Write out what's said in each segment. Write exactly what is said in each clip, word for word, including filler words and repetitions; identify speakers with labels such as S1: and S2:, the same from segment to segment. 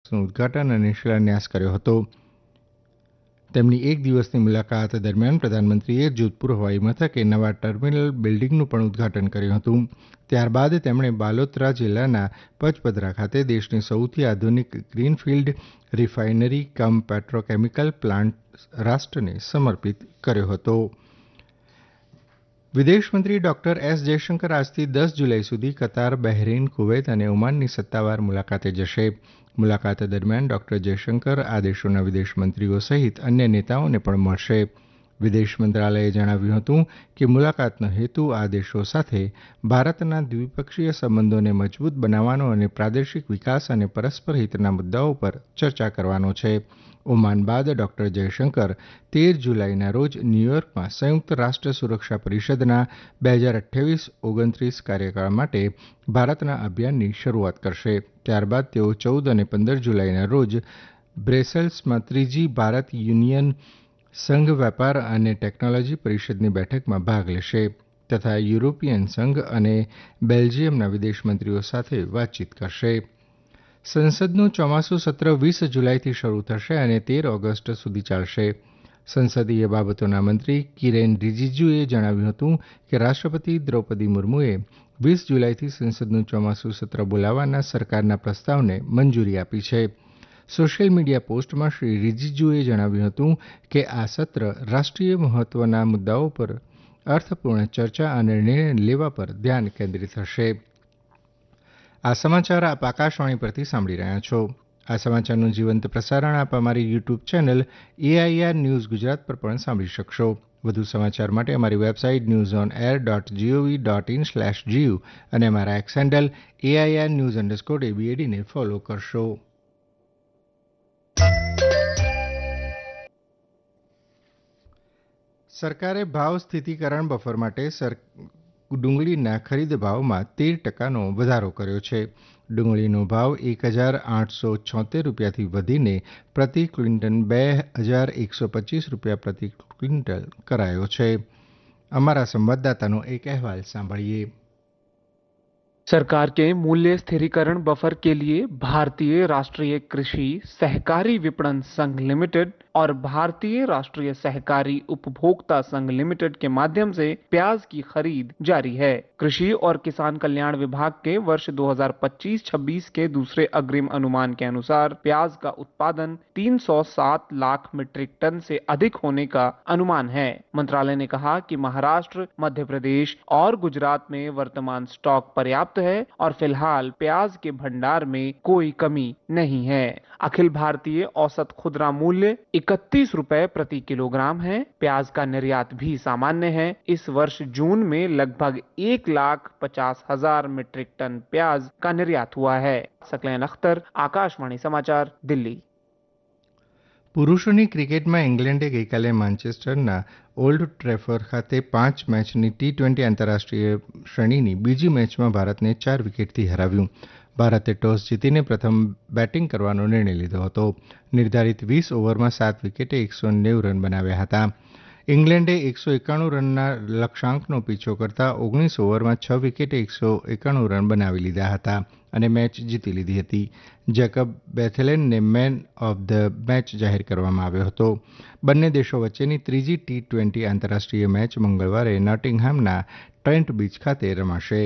S1: કોમ્પ્લેક્સનું ઉદ્ઘાટન અને શિલાન્યાસ કર્યો હતો. તેમની એક દિવસની મુલાકાત દરમિયાન પ્રધાનમંત્રીએ જોધપુર હવાઈ મથકે નવા ટર્મિનલ બિલ્ડિંગનું પણ ઉદ્ઘાટન કર્યું હતું. ત્યારબાદ તેમણે બાલોતરા જિલ્લાના પચપદરા ખાતે દેશની સૌથી આધુનિક ગ્રીનફિલ્ડ રિફાઇનરી કમ પેટ્રોકેમિકલ પ્લાન્ટ રાષ્ટ્રને સમર્પિત કર્યો હતો. વિદેશમંત્રી ડોક્ટર એસ જયશંકર આજથી દસ જુલાઈ સુધી કતાર, બહેરીન, કુવૈત અને ઓમાનની સત્તાવાર મુલાકાતે જશે. મુલાકાત દરમિયાન ડોક્ટર જયશંકર આ દેશોના વિદેશમંત્રીઓ સહિત અન્ય નેતાઓને પણ મળશે. વિદેશ મંત્રાલયે જણાવ્યું હતું કે મુલાકાતનો હેતુ આ દેશો સાથે ભારતના દ્વિપક્ષીય સંબંધોને મજબૂત બનાવવાનો અને પ્રાદેશિક વિકાસ અને પરસ્પર હિતના મુદ્દાઓ પર ચર્ચા કરવાનો છે. ઓમાન બાદ ડોક્ટર જયશંકર તેર જુલાઈના રોજ ન્યૂયોર્કમાં સંયુક્ત રાષ્ટ્ર સુરક્ષા પરિષદના બે હજાર અઠ્યાવીસ ઓગણત્રીસ કાર્યકાળ માટે ભારતના અભિયાનની શરૂઆત કરશે. ત્યારબાદ તેઓ ચૌદ અને પંદર જુલાઈના રોજ બ્રેસેલ્સમાં ત્રીજી ભારત યુનિયન સંઘ વેપાર અને ટેકનોલોજી પરિષદની બેઠકમાં ભાગ લેશે તથા યુરોપિયન સંઘ અને બેલ્જિયમના વિદેશમંત્રીઓ સાથે વાતચીત કરશે. સંસદનું ચોમાસું સત્ર વીસ જુલાઈથી શરૂ થશે અને તેર ઓગસ્ટ સુધી ચાલશે. સંસદીય બાબતોના મંત્રી કિરેન રિજિજુએ જણાવ્યું હતું કે રાષ્ટ્રપતિ દ્રૌપદી મુર્મુએ વીસ જુલાઈથી સંસદનું ચોમાસું સત્ર બોલાવવાના સરકારના પ્રસ્તાવને મંજૂરી આપી છે. સોશિયલ મીડિયા પોસ્ટમાં શ્રી રિજિજુએ જણાવ્યું હતું કે આ સત્ર રાષ્ટ્રીય મહત્વના મુદ્દાઓ પર અર્થપૂર્ણ ચર્ચા અને નિર્ણય લેવા પર ધ્યાન કેન્દ્રિત થશે. આ સમાચાર આપ આકાશવાણી પરથી સાંભળી રહ્યા છો. આ સમાચારનું જીવંત પ્રસારણ આપ અમારી YouTube channel AIR news Gujarat પર પણ સાંભળી શકશો. વધુ સમાચાર માટે અમારી website news on air dot GOV dot in slash GU અને અમારા x handle AIR news underscore એબીએડીને follow કરશો. સરકારે ભાવ સ્થિતિકરણ બફર માટે ડુંગળીના ખરીદ ભાવમાં તેર ટકાનો વધારો કર્યો છે. ડુંગળીનો ભાવ એક હજાર આઠસો છોતેર રૂપિયાથી વધીને પ્રતિ ક્વિન્ટલ બે હજાર એકસો પચીસ રૂપિયા પ્રતિ ક્વિન્ટલ કરાયો છે. અમારા સંવાદદાતાનો એક અહેવાલ સાંભળીએ.
S2: सरकार के मूल्य स्थिरीकरण बफर के लिए भारतीय राष्ट्रीय कृषि सहकारी विपणन संघ लिमिटेड और भारतीय राष्ट्रीय सहकारी उपभोक्ता संघ लिमिटेड के माध्यम से प्याज की खरीद जारी है. कृषि और किसान कल्याण विभाग के वर्ष दो हज़ार पच्चीस छब्बीस के दूसरे अग्रिम अनुमान के अनुसार प्याज का उत्पादन तीन सौ सात लाख मीट्रिक टन से अधिक होने का अनुमान है. मंत्रालय ने कहा कि महाराष्ट्र, मध्य प्रदेश और गुजरात में वर्तमान स्टॉक पर्याप्त है और फिलहाल प्याज के भंडार में कोई कमी नहीं है. अखिल भारतीय औसत खुदरा मूल्य इकतीस रुपए प्रति किलोग्राम है. प्याज का निर्यात भी सामान्य है. इस वर्ष जून में लगभग एक लाख पचास हजार मीट्रिक टन प्याज का निर्यात हुआ है. सकलैन अख्तर, आकाशवाणी समाचार, दिल्ली.
S1: પુરુષોની ક્રિકેટમાં ઇંગ્લેન્ડે ગઈકાલે માન્ચેસ્ટરના ઓલ્ડ ટ્રેફર્ડ ખાતે પાંચ મેચની ટી ટ્વેન્ટી આંતરરાષ્ટ્રીય શ્રેણીની બીજી મેચમાં ભારતને ચાર વિકેટથી હરાવ્યું. ભારતે ટોસ જીતીને પ્રથમ બેટિંગ કરવાનો નિર્ણય લીધો હતો. નિર્ધારિત વીસ ઓવરમાં સાત વિકેટે એકસો નેવું રન બનાવ્યા હતા. ઇંગ્લેન્ડે એકસો એકાણું રનના લક્ષ્યાંકનો પીછો કરતા ઓગણીસ ઓવરમાં છ વિકેટે એકસો એકાણું રન બનાવી લીધા હતા અને મેચ જીતી લીધી હતી. Jacob બેથેલેનને man of the match જાહેર કરવામાં આવ્યો હતો. બંને દેશો વચ્ચેની ત્રીજી ટી ટ્વેન્ટી આંતરરાષ્ટ્રીય મેચ મંગળવારે નોટિંગહામના ટ્રેન્ટ બીચ ખાતે રમાશે.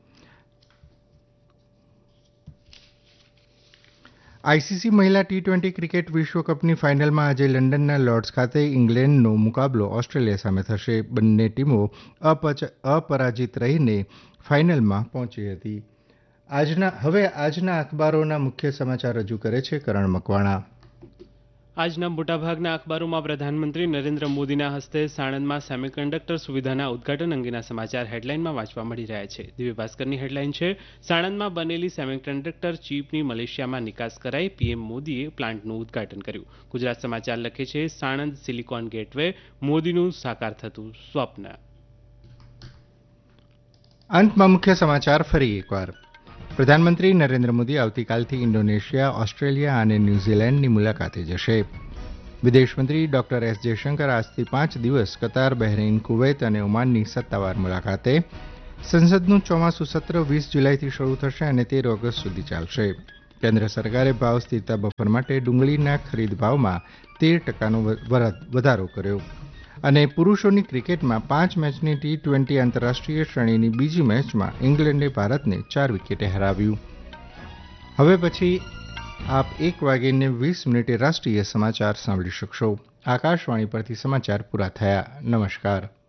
S1: આઈસીસી મહિલા ટી ટ્વેન્ટી ક્રિકેટ વિશ્વકપની ફાઇનલમાં આજે લંડનના લોર્ડ્સ ખાતે ઇંગ્લેન્ડનો મુકાબલો ઓસ્ટ્રેલિયા સામે થશે. બંને ટીમો અપરાજિત રહીને ફાઇનલમાં પહોંચી હતી. આજના હવે આજના અખબારોના મુખ્ય સમાચાર રજૂ કરે છે કરણ મકવાણા.
S3: આજના મોટાભાગના અખબારોમાં પ્રધાનમંત્રી નરેન્દ્ર મોદીના હસ્તે સાણંદમાં સેમિકન્ડક્ટર સુવિધાના ઉદઘાટન અંગેના સમાચાર હેડલાઇનમાં વાંચવા મળી રહ્યા છે. દિવ્ય ભાસ્કરની હેડલાઇન છે, સાણંદમાં બનેલી સેમિકન્ડક્ટર ચીપની મલેશિયામાં નિકાસ કરાઈ, પીએમ મોદીએ પ્લાન્ટનું ઉદઘાટન કર્યું. ગુજરાત સમાચાર લખે છે, સાણંદ સિલિકોન ગેટવે, મોદીનું સાકાર થતું સ્વપ્ન.
S1: અંતમાં મુખ્ય સમાચાર ફરી એકવાર. પ્રધાનમંત્રી નરેન્દ્ર મોદી આવતીકાલથી ઇન્ડોનેશિયા, ઓસ્ટ્રેલિયા અને ન્યૂઝીલેન્ડની મુલાકાતે જશે. વિદેશમંત્રી ડોક્ટર એસ જયશંકર આજથી પાંચ દિવસ કતાર, બહેરીન, કુવૈત અને ઓમાનની સત્તાવાર મુલાકાતે. સંસદનું ચોમાસું સત્ર વીસ જુલાઈથી શરૂ થશે અને તેર ઓગસ્ટ સુધી ચાલશે. કેન્દ્ર સરકારે ભાવ સ્થિરતા બફર માટે ડુંગળીના ખરીદ ભાવમાં તેર ટકાનો વધારો કર્યો. અને પુરુષોની ક્રિકેટમાં પાંચ મેચની ટી ટ્વેન્ટી આંતરરાષ્ટ્રીય શ્રેણીની બીજી મેચમાં ઇંગ્લેન્ડે ભારતને ચાર વિકેટે હરાવ્યું. હવે પછી આપ એક વાગીને વીસ મિનિટે રાષ્ટ્રીય સમાચાર સાંભળી શકશો. આકાશવાણી પરથી સમાચાર પૂરા થયા. નમસ્કાર.